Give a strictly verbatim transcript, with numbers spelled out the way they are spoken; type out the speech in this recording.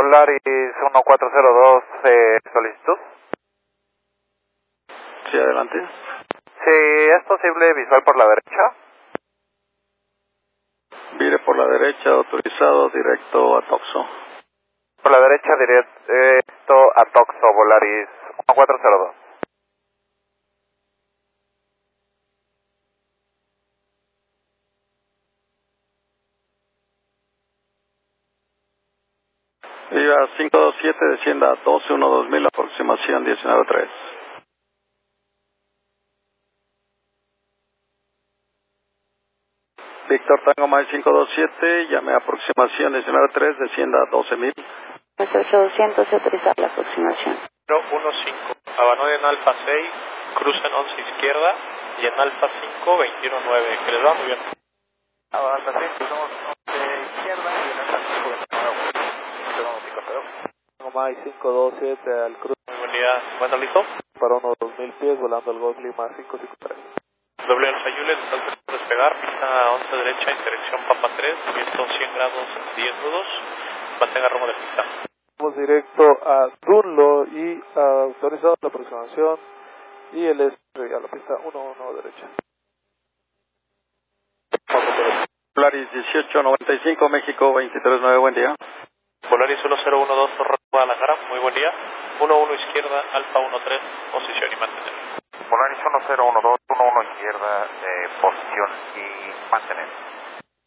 Polaris uno cuatro cero dos, eh, solicitud. Sí, adelante. Si es posible visual por la derecha. Vire por la derecha, autorizado, directo a Toxo. Por la derecha directo a Toxo, Polaris uno cuatro cero dos. Viva cinco dos siete, descienda a doce uno dos mil, aproximación diecinueve tres. Víctor Tango Mike cinco dos siete, llame a aproximación diecinueve tres, descienda a doce mil. ocho doscientos, autorizar la aproximación. cero uno cinco, Habanoy en Alfa seis, cruza en once izquierda y en Alfa cinco, veintiuno nueve, que les va muy bien. Alfa seis, cruzamos once izquierda y en Alfa cinco, veintiuno nueve. Mike cinco dos siete al cruce. Muy buen día, ¿cuándo listo? Para unos dos mil pies, volando el Ghost Lima cinco cinco tres. Doble Alfa Juliet, está por despegar, pista once derecha, dirección Papa tres, viento cien grados, diez nudos, mantenga rumbo de pista. Vamos directo a Dunlo y uh, autorizado la aproximación y el este a la pista uno uno derecha. Polaris dieciocho noventa y cinco, México veintitrés nueve, buen día. Polaris uno cero uno dos, Torre Guadalajara, muy buen día. uno uno izquierda, Alfa uno tres, posición y mantener. Polaris uno cero uno dos, uno uno izquierda, eh, posición y mantener.